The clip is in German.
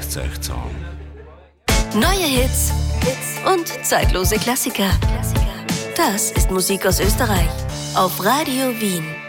68 Neue Hits und zeitlose Klassiker. Das ist Musik aus Österreich auf Radio Wien.